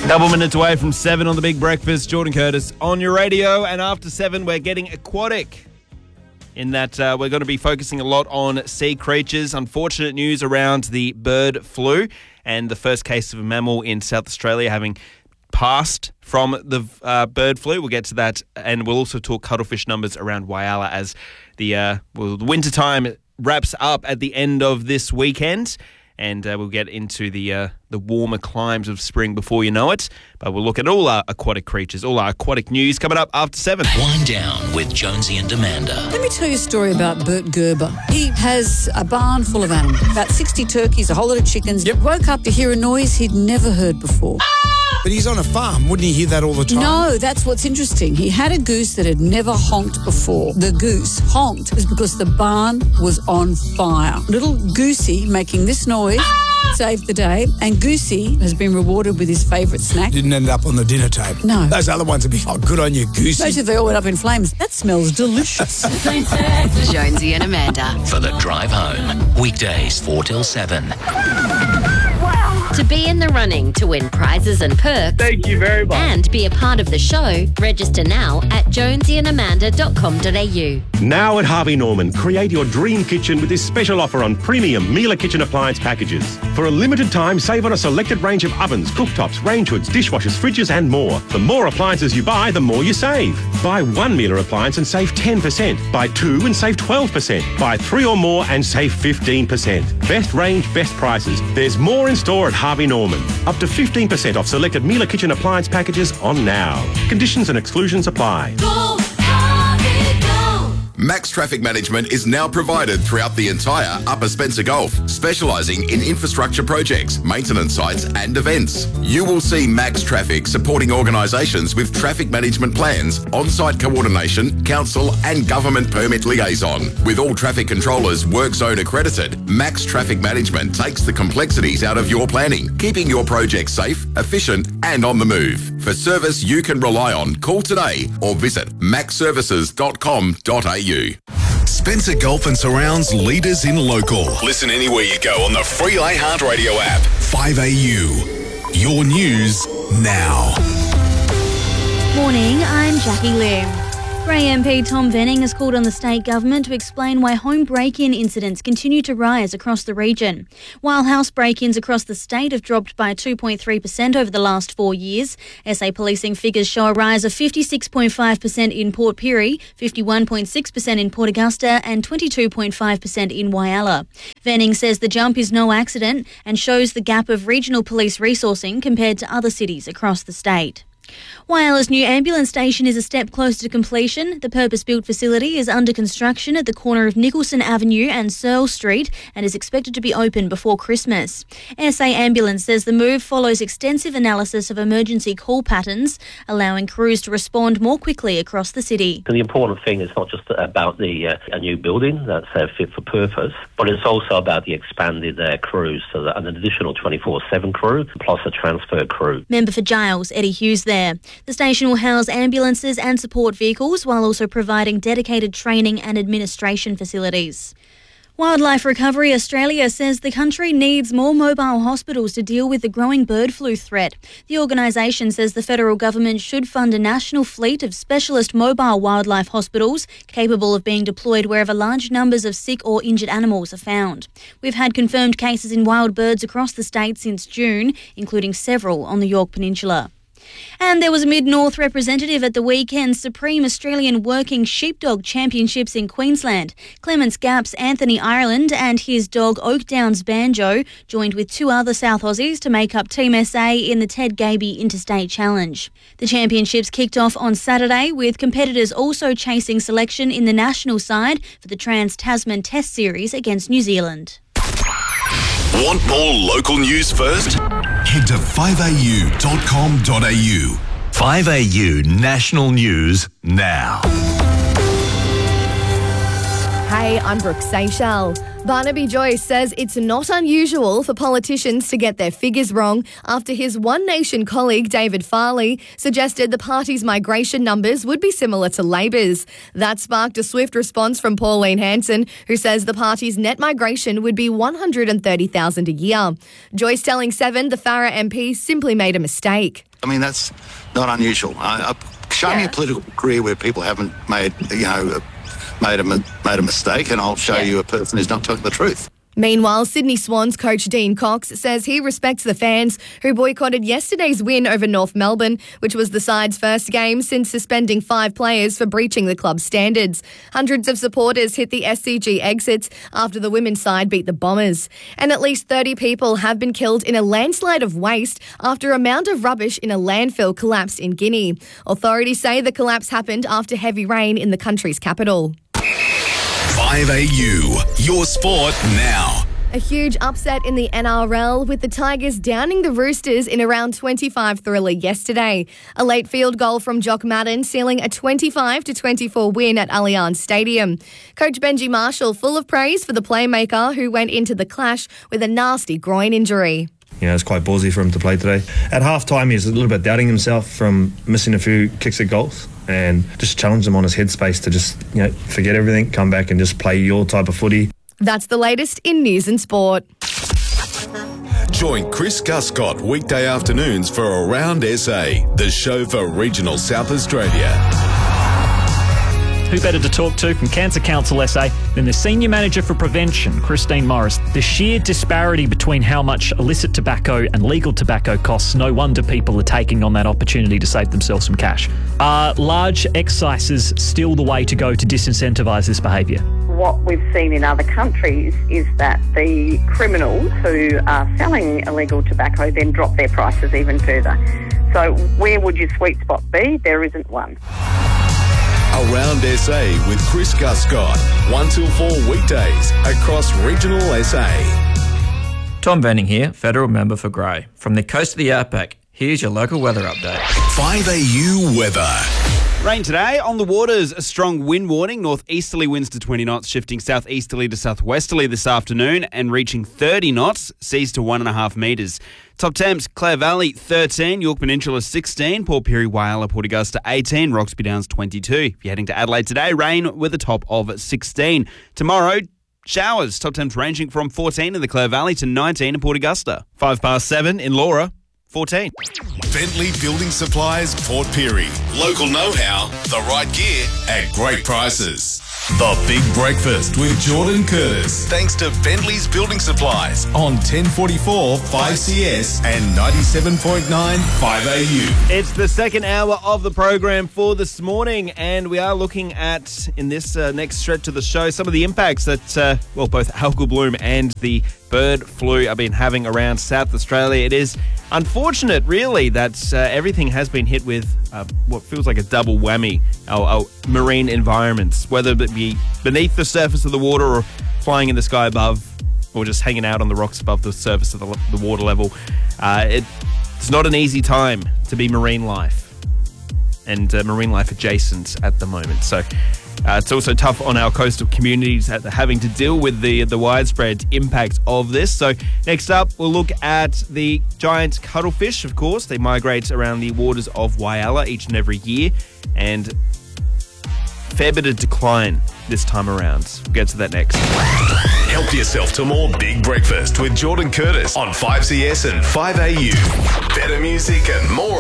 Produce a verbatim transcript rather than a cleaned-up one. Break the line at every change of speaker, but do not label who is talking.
Couple minutes away from seven on The Big Breakfast. Jordan Curtis on your radio. And after seven, we're getting aquatic. In that uh, we're going to be focusing a lot on sea creatures. Unfortunate news around the bird flu and the first case of a mammal in South Australia having passed from the uh, bird flu. We'll get to that. And we'll also talk cuttlefish numbers around Whyalla as the, uh, well, the winter time wraps up at the end of this weekend. And uh, we'll get into the uh, the warmer climes of spring before you know it. But we'll look at all our aquatic creatures, all our aquatic news coming up after seven.
Wind down with Jonesy and Amanda.
Let me tell you a story about Bert Gerber. He has a barn full of animals, about sixty turkeys, a whole lot of chickens.
Yep.
Woke up to hear a noise he'd never heard before.
But he's on a farm. Wouldn't he hear that all the time?
No, that's what's interesting. He had a goose that had never honked before. The goose honked was because the barn was on fire. Little Goosey making this noise saved the day, and Goosey has been rewarded with his favourite snack.
Didn't end up on the dinner table.
No.
Those other ones would be, oh, good on you, Goosey.
Most of they all went up in flames. That smells delicious.
Jonesy and Amanda.
For the drive home. Weekdays four till seven.
To be in the running to win prizes and perks.
Thank you very much.
And be a part of the show, register now at jonesy and amanda dot com dot a u.
Now at Harvey Norman, create your dream kitchen with this special offer on premium Miele kitchen appliance packages. For a limited time, save on a selected range of ovens, cooktops, range hoods, dishwashers, fridges and more. The more appliances you buy, the more you save. Buy one Miele appliance and save ten percent. Buy two and save twelve percent. Buy three or more and save fifteen percent. Best range, best prices. There's more in store at Harvey Norman. Up to fifteen percent off selected Miele kitchen appliance packages on now. Conditions and exclusions apply.
Go, Harvey, go.
Max Traffic Management is now provided throughout the entire Upper Spencer Gulf, specialising in infrastructure projects, maintenance sites and events. You will see Max Traffic supporting organisations with traffic management plans, on-site coordination, council and government permit liaison. With all traffic controllers work zone accredited, Max Traffic Management takes the complexities out of your planning, keeping your project safe, efficient and on the move. For service you can rely on, call today or visit max services dot com dot a u.
Spencer Gulf and Surrounds leaders in local. Listen anywhere you go on the free iHeartRadio app. five A U. Your news now.
Morning, I'm Jackie Lim. Grey M P Tom Venning has called on the state government to explain why home break-in incidents continue to rise across the region. While house break-ins across the state have dropped by two point three percent over the last four years, S A policing figures show a rise of fifty-six point five percent in Port Pirie, fifty-one point six percent in Port Augusta and twenty-two point five percent in Whyalla. Venning says the jump is no accident and shows the gap of regional police resourcing compared to other cities across the state. Whyalla's new ambulance station is a step closer to completion. The purpose-built facility is under construction at the corner of Nicholson Avenue and Searle Street and is expected to be open before Christmas. S A Ambulance says the move follows extensive analysis of emergency call patterns, allowing crews to respond more quickly across the city.
The important thing is not just about the uh, a new building that's uh, fit for purpose, but it's also about the expanded uh, crews, so that an additional twenty-four seven crew plus a transfer crew.
Member for Giles, Eddie Hughes there. The station will house ambulances and support vehicles while also providing dedicated training and administration facilities. Wildlife Recovery Australia says the country needs more mobile hospitals to deal with the growing bird flu threat. The organisation says the federal government should fund a national fleet of specialist mobile wildlife hospitals capable of being deployed wherever large numbers of sick or injured animals are found. We've had confirmed cases in wild birds across the state since June, including several on the Yorke Peninsula. And there was a Mid-North representative at the weekend's Supreme Australian Working Sheepdog Championships in Queensland. Clements Gap's Anthony Ireland and his dog Oakdowns Banjo joined with two other South Aussies to make up Team S A in the Ted Gaby Interstate Challenge. The championships kicked off on Saturday, with competitors also chasing selection in the national side for the Trans-Tasman Test Series against New Zealand.
Want more local news first? Head to five a u dot com dot a u.
five A U National News now.
Hey, I'm Brooke Seychelles. Barnaby Joyce says it's not unusual for politicians to get their figures wrong after his One Nation colleague David Farley suggested the party's migration numbers would be similar to Labor's. That sparked a swift response from Pauline Hanson, who says the party's net migration would be one hundred thirty thousand a year. Joyce telling Seven the Farrer M P simply made a mistake.
I mean, that's not unusual. I, I, show
Yeah.
me a political career where people haven't made, you know, made a mi- made a mistake, and I'll show
Yeah.
you a person who's not telling the truth.
Meanwhile, Sydney Swans coach Dean Cox says he respects the fans who boycotted yesterday's win over North Melbourne, which was the side's first game since suspending five players for breaching the club's standards. Hundreds of supporters hit the S C G exits after the women's side beat the Bombers. And at least thirty people have been killed in a landslide of waste after a mound of rubbish in a landfill collapsed in Guinea. Authorities say the collapse happened after heavy rain in the country's capital.
five A U, your sport now.
A huge upset in the N R L with the Tigers downing the Roosters in a round twenty-five thriller yesterday. A late field goal from Jock Madden sealing a twenty-five to twenty-four win at Allianz Stadium. Coach Benji Marshall full of praise for the playmaker who went into the clash with a nasty groin injury.
You know, it's quite ballsy for him to play today. At half-time, he was a little bit doubting himself from missing a few kicks at goals, and just challenged him on his headspace to just, you know, forget everything, come back and just play your type of footy.
That's the latest in news and sport.
Join Chris Guscott weekday afternoons for Around S A, the show for regional South Australia.
Who better to talk to from Cancer Council S A than the Senior Manager for Prevention, Christine Morris. The sheer disparity between how much illicit tobacco and legal tobacco costs, no wonder people are taking on that opportunity to save themselves some cash. Are large excises still the way to go to disincentivise this behaviour?
What we've seen in other countries is that the criminals who are selling illegal tobacco then drop their prices even further. So where would your sweet spot be? There isn't one.
Around S A with Chris Guscott, one till four weekdays across regional S A.
Tom Venning here, Federal Member for Grey. From the coast of the Outback, here's your local weather update.
five A U weather.
Rain today on the waters, a strong wind warning. Northeasterly winds to twenty knots, shifting southeasterly to southwesterly this afternoon and reaching thirty knots, seas to one and a half metres. Top temps, Clare Valley thirteen, York Peninsula sixteen, Port Pirie, Whyalla, Port Augusta eighteen, Roxby Downs twenty-two. If you're heading to Adelaide today, rain with a top of sixteen. Tomorrow, showers, top temps ranging from fourteen in the Clare Valley to nineteen in Port Augusta. Five past seven in Laura, fourteen.
Bentley Building Supplies, Port Pirie. Local know-how, the right gear at great prices. The Big Breakfast with Jordan Curtis. Thanks to Bentley's Building Supplies on ten forty-four five C S and ninety-seven point nine five A U.
It's the second hour of the program for this morning, and we are looking at, in this uh, next stretch of the show, some of the impacts that, uh, well, both algal bloom and the bird flu have been having around South Australia. It is unfortunate, really, that uh, everything has been hit with uh, what feels like a double whammy, our, our marine environments, whether it be beneath the surface of the water or flying in the sky above, or just hanging out on the rocks above the surface of the, the water level. Uh, it, it's not an easy time to be marine life and uh, marine life adjacent at the moment. So uh, it's also tough on our coastal communities at the, having to deal with the the widespread impact of this. So next up, we'll look at the giant cuttlefish, of course. They migrate around the waters of Whyalla each and every year, and fair bit of decline this time around. We'll get to that next.
Help yourself to more Big Breakfast with Jordan Curtis on five C S and five A U. Better music and more